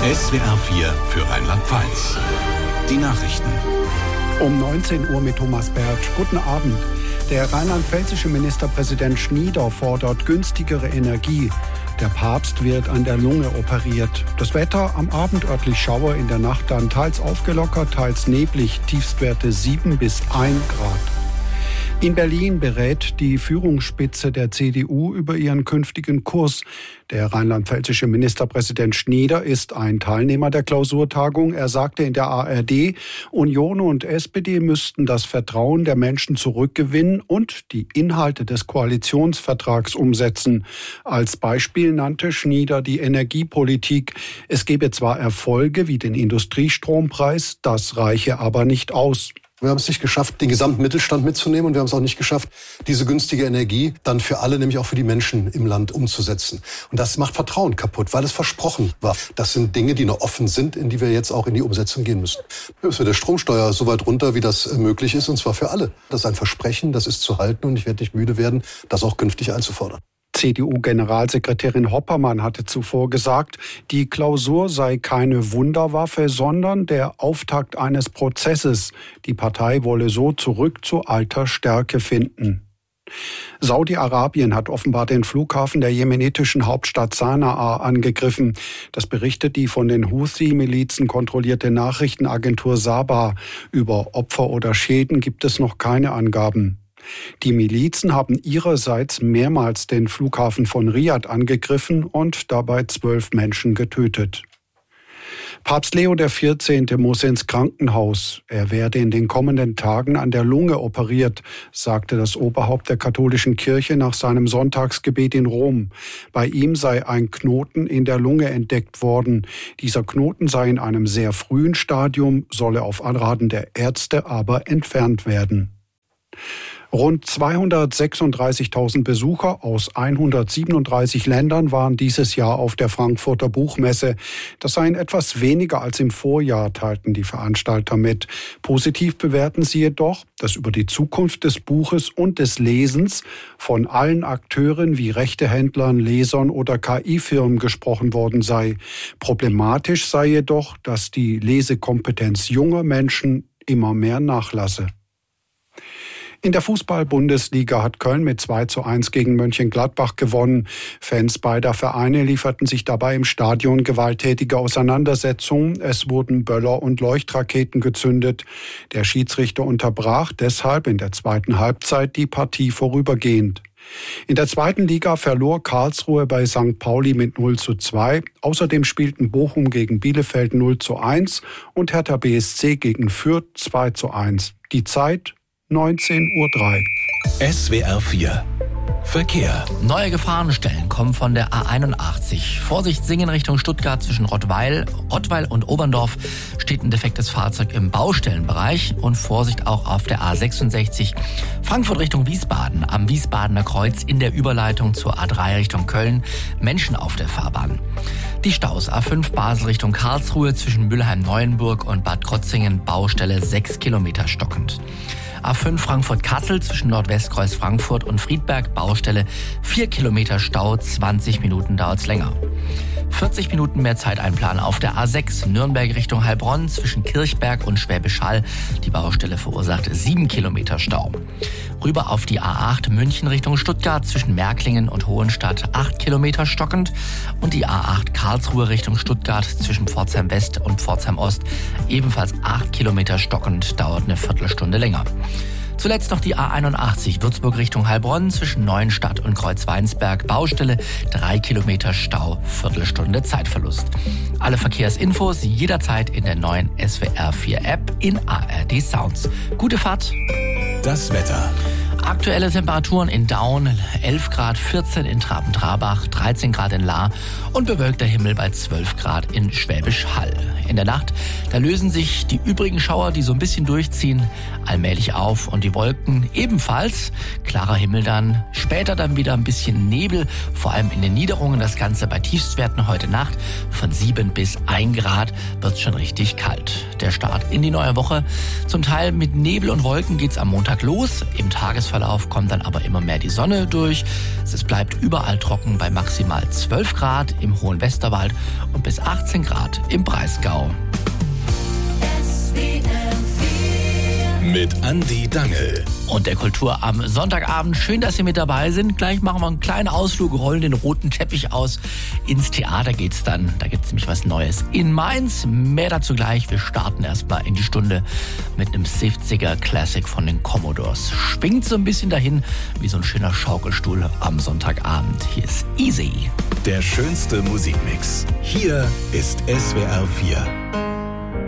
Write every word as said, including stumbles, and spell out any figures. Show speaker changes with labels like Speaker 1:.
Speaker 1: S W R vier für Rheinland-Pfalz. Die Nachrichten.
Speaker 2: Um neunzehn Uhr mit Thomas Bertsch. Guten Abend. Der rheinland-pfälzische Ministerpräsident Schnieder fordert günstigere Energie. Der Papst wird an der Lunge operiert. Das Wetter am Abend örtlich Schauer, in der Nacht dann teils aufgelockert, teils neblig. Tiefstwerte sieben bis ein Grad. In Berlin berät die Führungsspitze der C D U über ihren künftigen Kurs. Der rheinland-pfälzische Ministerpräsident Schnieder ist ein Teilnehmer der Klausurtagung. Er sagte in der A R D, Union und S P D müssten das Vertrauen der Menschen zurückgewinnen und die Inhalte des Koalitionsvertrags umsetzen. Als Beispiel nannte Schnieder die Energiepolitik. Es gebe zwar Erfolge wie den Industriestrompreis, das reiche aber nicht aus.
Speaker 3: Wir haben es nicht geschafft, den gesamten Mittelstand mitzunehmen, und wir haben es auch nicht geschafft, diese günstige Energie dann für alle, nämlich auch für die Menschen im Land, umzusetzen. Und das macht Vertrauen kaputt, weil es versprochen war. Das sind Dinge, die noch offen sind, in die wir jetzt auch in die Umsetzung gehen müssen. Wir müssen mit der Stromsteuer so weit runter, wie das möglich ist, und zwar für alle. Das ist ein Versprechen, das ist zu halten, und ich werde nicht müde werden, das auch künftig einzufordern.
Speaker 2: C D U-Generalsekretärin Hoppermann hatte zuvor gesagt, die Klausur sei keine Wunderwaffe, sondern der Auftakt eines Prozesses. Die Partei wolle so zurück zu alter Stärke finden. Saudi-Arabien hat offenbar den Flughafen der jemenitischen Hauptstadt Sanaa angegriffen. Das berichtet die von den Houthi-Milizen kontrollierte Nachrichtenagentur Sabah. Über Opfer oder Schäden gibt es noch keine Angaben. Die Milizen haben ihrerseits mehrmals den Flughafen von Riad angegriffen und dabei zwölf Menschen getötet. Papst Leo der vierzehnte muss ins Krankenhaus. Er werde in den kommenden Tagen an der Lunge operiert, sagte das Oberhaupt der katholischen Kirche nach seinem Sonntagsgebet in Rom. Bei ihm sei ein Knoten in der Lunge entdeckt worden. Dieser Knoten sei in einem sehr frühen Stadium, solle auf Anraten der Ärzte aber entfernt werden. Rund zweihundertsechsunddreißigtausend Besucher aus hundertsiebenunddreißig Ländern waren dieses Jahr auf der Frankfurter Buchmesse. Das seien etwas weniger als im Vorjahr, teilten die Veranstalter mit. Positiv bewerten sie jedoch, dass über die Zukunft des Buches und des Lesens von allen Akteuren wie Rechtehändlern, Lesern oder K I-Firmen gesprochen worden sei. Problematisch sei jedoch, dass die Lesekompetenz junger Menschen immer mehr nachlasse. In der Fußball-Bundesliga hat Köln mit zwei zu eins gegen Mönchengladbach gewonnen. Fans beider Vereine lieferten sich dabei im Stadion gewalttätige Auseinandersetzungen. Es wurden Böller und Leuchtraketen gezündet. Der Schiedsrichter unterbrach deshalb in der zweiten Halbzeit die Partie vorübergehend. In der zweiten Liga verlor Karlsruhe bei Sankt Pauli mit null zu zwei. Außerdem spielten Bochum gegen Bielefeld null zu eins und Hertha B S C gegen Fürth zwei zu eins. Die Zeit neunzehn Uhr drei.
Speaker 1: S W R vier Verkehr.
Speaker 4: Neue Gefahrenstellen kommen von der A einundachtzig. Vorsicht, Singen Richtung Stuttgart zwischen Rottweil, Rottweil und Oberndorf steht ein defektes Fahrzeug im Baustellenbereich. Und Vorsicht auch auf der A sechsundsechzig. Frankfurt Richtung Wiesbaden, am Wiesbadener Kreuz in der Überleitung zur A drei Richtung Köln. Menschen auf der Fahrbahn. Die Staus A fünf Basel Richtung Karlsruhe zwischen Mülheim-Neuenburg und Bad Krotzingen, Baustelle sechs Kilometer stockend. A fünf Frankfurt-Kassel zwischen Nordwestkreuz Frankfurt und Friedberg, Baustelle vier Kilometer Stau, zwanzig Minuten dauert's länger. vierzig Minuten mehr Zeiteinplan auf der A sechs Nürnberg Richtung Heilbronn zwischen Kirchberg und Schwäbisch Hall. Die Baustelle verursacht sieben Kilometer Stau. Rüber auf die A acht München Richtung Stuttgart zwischen Märklingen und Hohenstadt, acht Kilometer stockend. Und die A acht Karlsruhe Richtung Stuttgart zwischen Pforzheim West und Pforzheim Ost, ebenfalls acht Kilometer stockend, dauert eine Viertelstunde länger. Zuletzt noch die A einundachtzig Würzburg Richtung Heilbronn zwischen Neuenstadt und Kreuzweinsberg, Baustelle, drei Kilometer Stau, Viertelstunde Zeitverlust. Alle Verkehrsinfos jederzeit in der neuen S W R vier App in A R D Sounds. Gute Fahrt!
Speaker 1: Das Wetter.
Speaker 4: Aktuelle Temperaturen in Daun, elf Grad, vierzehn in Traben-Trarbach, dreizehn Grad in Lahr und bewölkter Himmel bei zwölf Grad in Schwäbisch Hall. In der Nacht, da lösen sich die übrigen Schauer, die so ein bisschen durchziehen, allmählich auf und die Wolken ebenfalls. Klarer Himmel dann, später dann wieder ein bisschen Nebel, vor allem in den Niederungen. Das Ganze bei Tiefstwerten heute Nacht von sieben bis ein Grad wird's schon richtig kalt. der Start in die neue Woche. Zum Teil mit Nebel und Wolken geht's am Montag los. Im Tagesverlauf kommt dann aber immer mehr die Sonne durch. Es bleibt überall trocken bei maximal zwölf Grad im hohen Westerwald und bis achtzehn Grad im Breisgau.
Speaker 1: Mit Andi Dangel.
Speaker 4: Und der Kultur am Sonntagabend. Schön, dass Sie mit dabei sind. Gleich machen wir einen kleinen Ausflug, rollen den roten Teppich aus. Ins Theater geht's dann. Da gibt's nämlich was Neues in Mainz. Mehr dazu gleich. Wir starten erstmal in die Stunde mit einem siebziger Classic von den Commodores. Schwingt so ein bisschen dahin wie so ein schöner Schaukelstuhl am Sonntagabend. Hier ist Easy.
Speaker 1: Der schönste Musikmix. Hier ist S W R vier.